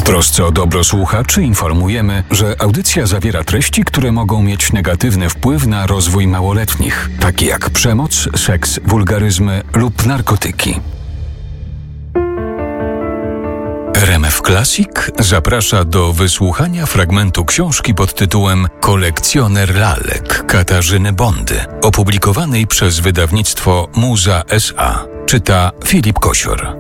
trosce o dobro słuchaczy informujemy, że audycja zawiera treści, które mogą mieć negatywny wpływ na rozwój małoletnich, takie jak przemoc, seks, wulgaryzmy lub narkotyki. RMF Classic zaprasza do wysłuchania fragmentu książki pod tytułem Kolekcjoner lalek Katarzyny Bondy, opublikowanej przez wydawnictwo Muza S.A. Czyta Filip Kosior.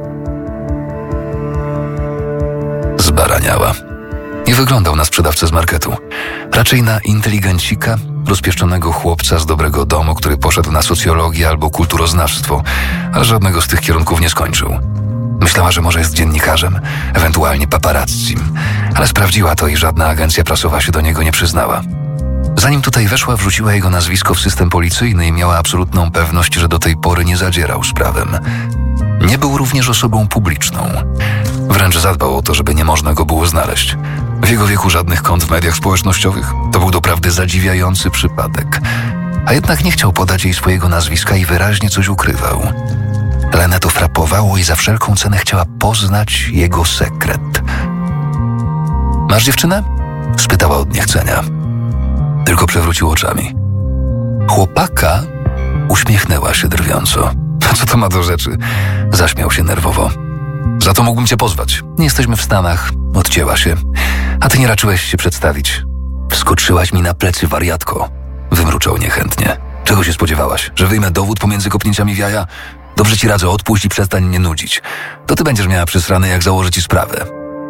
Zbaraniała. Nie wyglądał na sprzedawcę z marketu. Raczej na inteligencika, rozpieszczonego chłopca z dobrego domu, który poszedł na socjologię albo kulturoznawstwo, ale żadnego z tych kierunków nie skończył. Myślała, że może jest dziennikarzem, ewentualnie paparazzim, ale sprawdziła to i żadna agencja prasowa się do niego nie przyznała. Zanim tutaj weszła, wrzuciła jego nazwisko w system policyjny i miała absolutną pewność, że do tej pory nie zadzierał z prawem. Nie był również osobą publiczną. Wręcz zadbał o to, żeby nie można go było znaleźć. W jego wieku żadnych kont w mediach społecznościowych. To był doprawdy zadziwiający przypadek. A jednak nie chciał podać jej swojego nazwiska i wyraźnie coś ukrywał. Lenę to frapowało i za wszelką cenę chciała poznać jego sekret. Masz dziewczynę? Spytała od niechcenia. Tylko przewrócił oczami. Chłopaka uśmiechnęła się drwiąco. Co to ma do rzeczy? Zaśmiał się nerwowo. Za to mógłbym cię pozwać. Nie jesteśmy w Stanach. Odcięła się. A ty nie raczyłeś się przedstawić. Wskoczyłaś mi na plecy, wariatko. Wymruczał niechętnie. Czego się spodziewałaś? Że wyjmę dowód pomiędzy kopnięciami w jaja? Dobrze ci radzę, odpuść i przestań mnie nudzić. To ty będziesz miała przesrane, jak założę ci sprawę.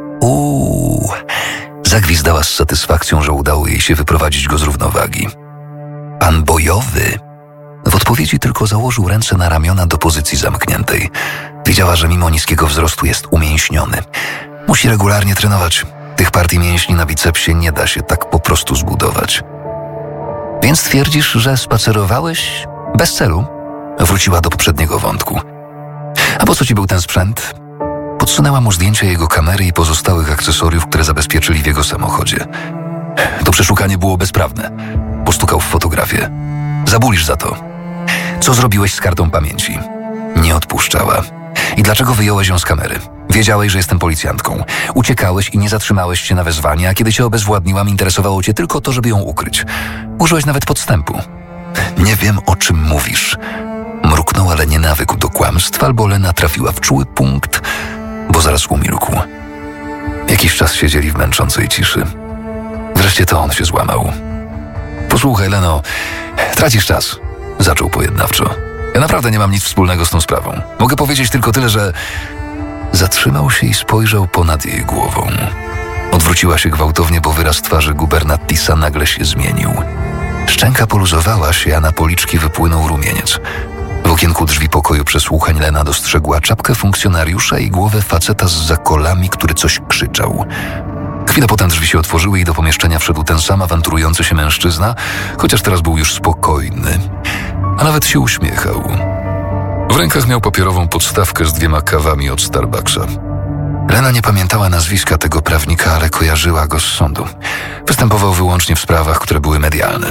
Zagwizdała z satysfakcją, że udało jej się wyprowadzić go z równowagi. Pan bojowy? W odpowiedzi tylko założył ręce na ramiona do pozycji zamkniętej. Wiedziała, że mimo niskiego wzrostu jest umięśniony. Musi regularnie trenować. Tych partii mięśni na bicepsie nie da się tak po prostu zbudować. Więc twierdzisz, że spacerowałeś bez celu? Wróciła do poprzedniego wątku. A po co ci był ten sprzęt? Podsunęła mu zdjęcia jego kamery i pozostałych akcesoriów, które zabezpieczyli w jego samochodzie. To przeszukanie było bezprawne. Postukał w fotografię. Zabulisz za to. Co zrobiłeś z kartą pamięci? Nie odpuszczała. I dlaczego wyjąłeś ją z kamery? Wiedziałeś, że jestem policjantką. Uciekałeś i nie zatrzymałeś się na wezwanie, a kiedy cię obezwładniłam, interesowało cię tylko to, żeby ją ukryć. Użyłeś nawet podstępu. Nie wiem, o czym mówisz. Mruknął, ale nie nawykł do kłamstw, albo Lena trafiła w czuły punkt, bo zaraz umilkł. Jakiś czas siedzieli w męczącej ciszy. Wreszcie to on się złamał. Posłuchaj, Leno, tracisz czas. Zaczął pojednawczo. Ja naprawdę nie mam nic wspólnego z tą sprawą. Mogę powiedzieć tylko tyle, że... Zatrzymał się i spojrzał ponad jej głową. Odwróciła się gwałtownie, bo wyraz twarzy gubernattisa nagle się zmienił. Szczęka poluzowała się, a na policzki wypłynął rumieniec. W okienku drzwi pokoju przesłuchań Lena dostrzegła czapkę funkcjonariusza i głowę faceta z zakolami, który coś krzyczał. Chwilę potem drzwi się otworzyły i do pomieszczenia wszedł ten sam awanturujący się mężczyzna, chociaż teraz był już spokojny, a nawet się uśmiechał. W rękach miał papierową podstawkę z 2 kawami od Starbucksa. Lena nie pamiętała nazwiska tego prawnika, ale kojarzyła go z sądu. Występował wyłącznie w sprawach, które były medialne.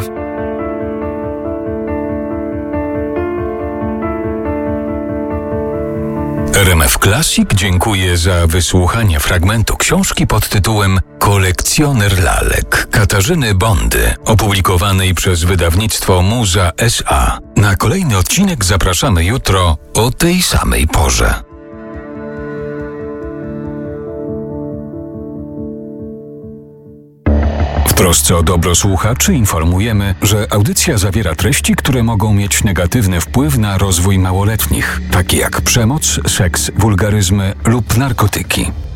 RMF Classic dziękuję za wysłuchanie fragmentu książki pod tytułem Kolekcjoner lalek Katarzyny Bondy, opublikowanej przez wydawnictwo Muza S.A. Na kolejny odcinek zapraszamy jutro o tej samej porze. W trosce o dobro słuchaczy informujemy, że audycja zawiera treści, które mogą mieć negatywny wpływ na rozwój małoletnich, takie jak przemoc, seks, wulgaryzmy lub narkotyki.